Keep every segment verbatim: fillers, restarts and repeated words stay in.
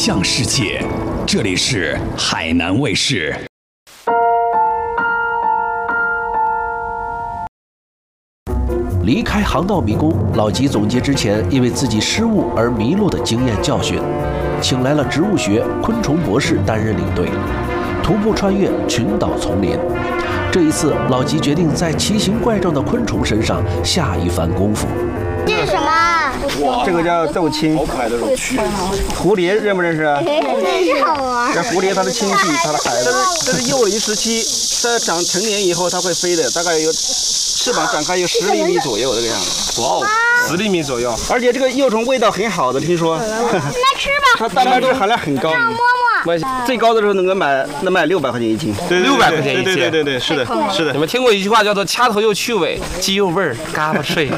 向世界，这里是海南卫视。 离开航道迷宫，老吉总结之前因为自己失误而迷路的经验教训，请来了植物学昆虫博士担任领队，徒步穿越群岛丛林。这一次，老吉决定在奇形怪状的昆虫身上下一番功夫。 这是什么？ 这个叫豆青，好可爱的肉蛆。蝴蝶认不认识啊？ 真好玩。 这蝴蝶它的亲戚，它的孩子，这是幼龄时期，在长成年以后它会飞的，大概有翅膀展开有十厘米左右这个样子。哇哦，十厘米左右。而且这个幼虫味道很好的，听说。 来吃吧。 它蛋白质含量很高。 让我摸摸。 最高的时候能够买能卖六百块钱一斤。 对，六百块钱一斤。 对对对对，是的，是的。 你们听过一句话叫做“掐头又去尾，鸡又味儿，嘎巴脆”。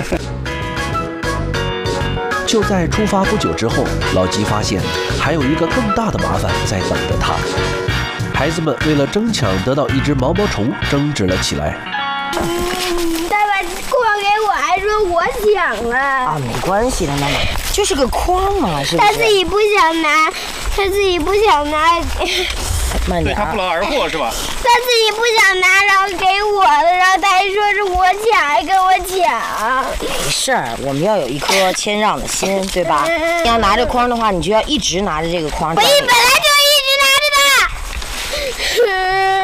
就在出发不久之后，老吉发现还有一个更大的麻烦在等着他。孩子们为了争抢得到一只毛毛虫，争执了起来。 再把框给我，还说我抢了。 啊，没关系的，妈妈，就是个框嘛，是不是？ 他自己不想拿，他自己不想拿。 慢点。 对他不劳而获是吧？ 他自己不想拿，然后给我的，然后他还说是我抢，还跟我抢。 没事儿，我们要有一颗谦让的心，对吧？你要拿着筐的话，你就要一直拿着这个筐。 我一本来就一直拿着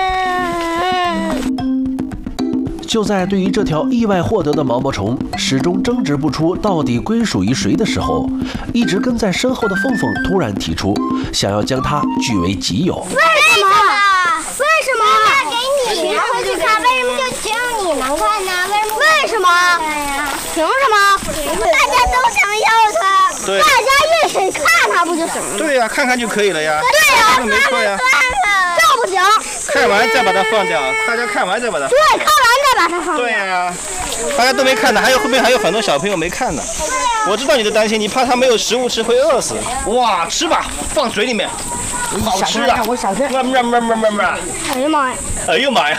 的。就在对于这条意外获得的毛毛虫始终争执不出到底归属于谁的时候，一直跟在身后的凤凤突然提出想要将它据为己有。 为什么？为什么？妈给你拿回去看，为什么就只有你能看呢？为什么？为什么？凭什么？大家都想要它， 对， 大家一起看它不就行了？ 对呀、啊，看看就可以了呀。 对呀、啊， 没错呀。 这不行。 看完再把它放掉，大家看完再把它放掉。 对，看完再把它放掉。 对呀、啊，大家都没看呢，还有后面还有很多小朋友没看呢。我知道你的担心，你怕他没有食物吃会饿死。哇，吃吧，放嘴里面，好吃啊！ 我少吃。 么么么么么么。 哎呀妈呀！ 哎呦妈呀！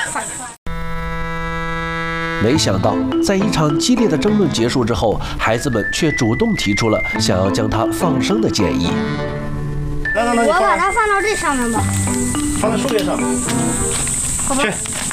没想到，在一场激烈的争论结束之后，孩子们却主动提出了想要将它放生的建议。 来来来， 我把它放到这上面吧。 放在树叶上。去。